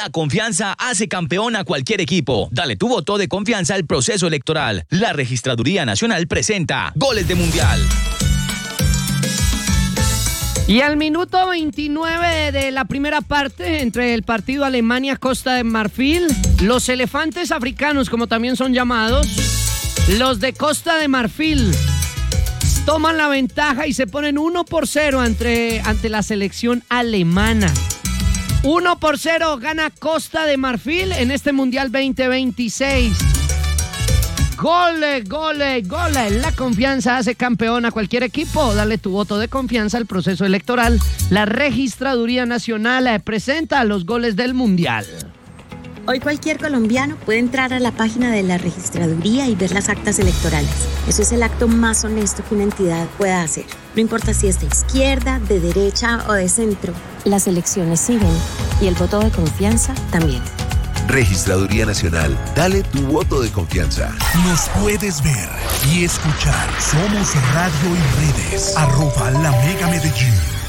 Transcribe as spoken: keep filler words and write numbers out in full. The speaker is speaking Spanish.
La confianza hace campeón a cualquier equipo. Dale tu voto de confianza al proceso electoral. La Registraduría Nacional presenta Goles de Mundial. Y al minuto veintinueve de la primera parte, entre el partido Alemania-Costa de Marfil, los elefantes africanos, como también son llamados, los de Costa de Marfil, toman la ventaja y se ponen uno por cero ante, ante la selección alemana. uno por cero gana Costa de Marfil en este Mundial veinte veintiséis. Gole, gole, gole. La confianza hace campeón a cualquier equipo. Dale tu voto de confianza al proceso electoral. La Registraduría Nacional presenta los goles del Mundial. Hoy cualquier colombiano puede entrar a la página de la Registraduría y ver las actas electorales. Eso es el acto más honesto que una entidad pueda hacer. No importa si es de izquierda, de derecha o de centro. Las elecciones siguen y el voto de confianza también. Registraduría Nacional, dale tu voto de confianza. Nos puedes ver y escuchar. Somos Radio y Redes, arroba La Mega Medellín.